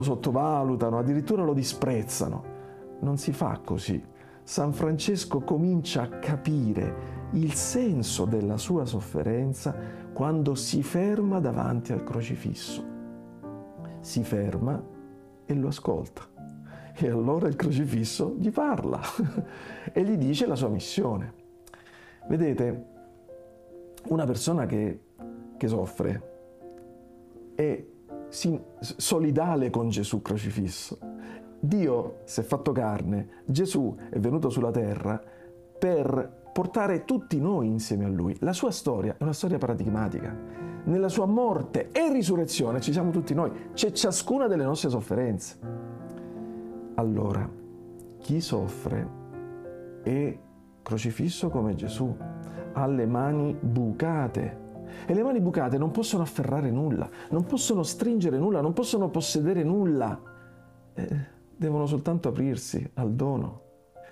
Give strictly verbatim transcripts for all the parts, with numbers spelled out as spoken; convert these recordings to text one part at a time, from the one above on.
sottovalutano, addirittura lo disprezzano. Non si fa così. San Francesco comincia a capire il senso della sua sofferenza quando si ferma davanti al crocifisso. Si ferma e lo ascolta. E allora il crocifisso gli parla e gli dice la sua missione. Vedete, una persona che, che soffre è solidale con Gesù crocifisso. Dio si è fatto carne, Gesù è venuto sulla terra per portare tutti noi insieme a Lui. La sua storia è una storia paradigmatica. Nella sua morte e risurrezione ci siamo tutti noi, c'è ciascuna delle nostre sofferenze. Allora, chi soffre è crocifisso come Gesù, ha le mani bucate. E le mani bucate non possono afferrare nulla, non possono stringere nulla, non possono possedere nulla. Eh, devono soltanto aprirsi al dono.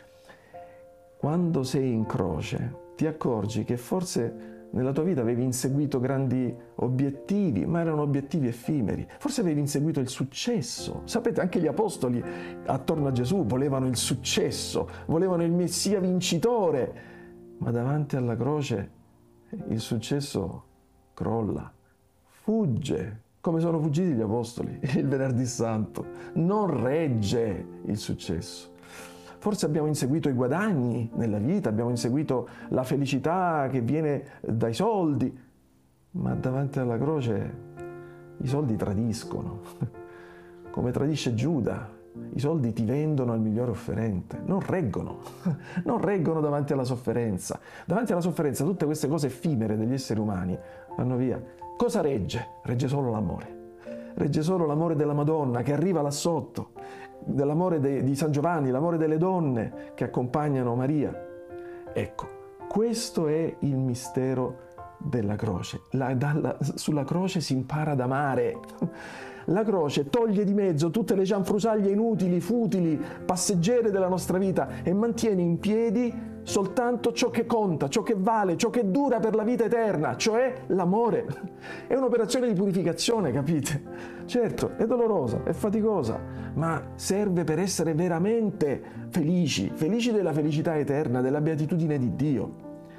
Quando sei in croce ti accorgi che forse nella tua vita avevi inseguito grandi obiettivi, ma erano obiettivi effimeri. Forse avevi inseguito il successo. Sapete, anche gli apostoli attorno a Gesù volevano il successo, volevano il Messia vincitore, ma davanti alla croce il successo crolla, fugge, come sono fuggiti gli apostoli il venerdì santo. Non regge il successo. Forse abbiamo inseguito i guadagni nella vita, abbiamo inseguito la felicità che viene dai soldi, ma davanti alla croce i soldi tradiscono, come tradisce Giuda. I soldi ti vendono al migliore offerente, non reggono, non reggono davanti alla sofferenza. Davanti alla sofferenza tutte queste cose effimere degli esseri umani vanno via. Cosa regge? Regge solo l'amore. Regge solo l'amore della Madonna che arriva là sotto, dell'amore de, di San Giovanni, l'amore delle donne che accompagnano Maria. Ecco, questo è il mistero della croce. La, dalla, sulla croce si impara ad amare. La croce toglie di mezzo tutte le cianfrusaglie inutili, futili, passeggere della nostra vita e mantiene in piedi soltanto ciò che conta, ciò che vale, ciò che dura per la vita eterna, cioè l'amore. È un'operazione di purificazione, capite? Certo, è dolorosa, è faticosa, ma serve per essere veramente felici, felici della felicità eterna, della beatitudine di Dio.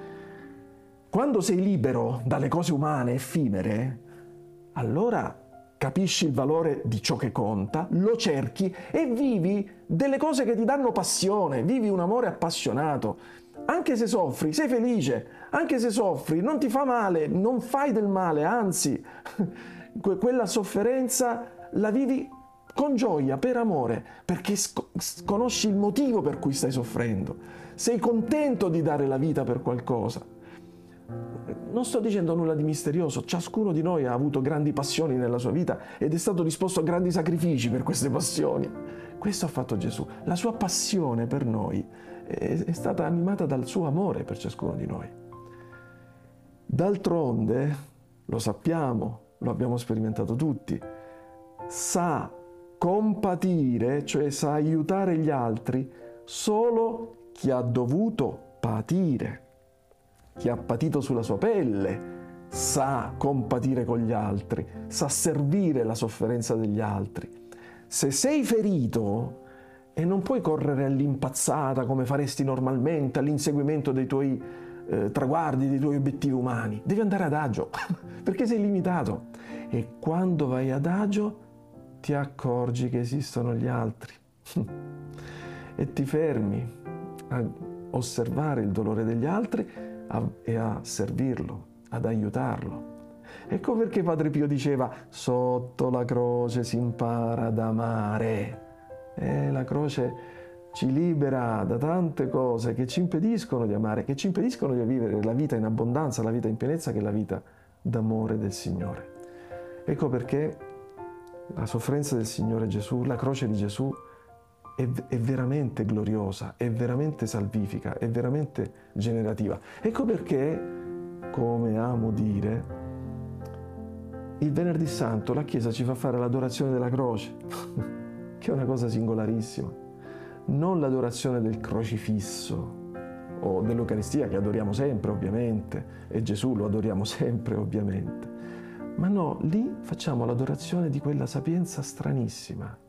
Quando sei libero dalle cose umane, effimere, allora capisci il valore di ciò che conta, lo cerchi e vivi delle cose che ti danno passione, vivi un amore appassionato. Anche se soffri, sei felice, anche se soffri, non ti fa male, non fai del male, anzi, quella sofferenza la vivi con gioia, per amore, perché conosci il motivo per cui stai soffrendo, sei contento di dare la vita per qualcosa. Non sto dicendo nulla di misterioso, ciascuno di noi ha avuto grandi passioni nella sua vita ed è stato disposto a grandi sacrifici per queste passioni. Questo ha fatto Gesù. La sua passione per noi è, è stata animata dal suo amore per ciascuno di noi. D'altronde, lo sappiamo, lo abbiamo sperimentato tutti, sa compatire, cioè sa aiutare gli altri, solo chi ha dovuto patire. Chi ha patito sulla sua pelle sa compatire con gli altri, sa servire la sofferenza degli altri. Se sei ferito e non puoi correre all'impazzata come faresti normalmente all'inseguimento dei tuoi eh, traguardi, dei tuoi obiettivi umani, devi andare adagio perché sei limitato. E quando vai adagio ti accorgi che esistono gli altri e ti fermi a osservare il dolore degli altri e a servirlo, ad aiutarlo. Ecco perché Padre Pio diceva: sotto la croce si impara ad amare. E la croce ci libera da tante cose che ci impediscono di amare, che ci impediscono di vivere la vita in abbondanza, la vita in pienezza, che è la vita d'amore del Signore. Ecco perché la sofferenza del Signore Gesù, la croce di Gesù, È, è veramente gloriosa, è veramente salvifica, è veramente generativa. Ecco perché, come amo dire, il venerdì santo la Chiesa ci fa fare l'adorazione della croce, che è una cosa singolarissima. Non l'adorazione del crocifisso o dell'Eucaristia, che adoriamo sempre ovviamente, e Gesù lo adoriamo sempre ovviamente, Ma no, lì facciamo l'adorazione di quella sapienza stranissima,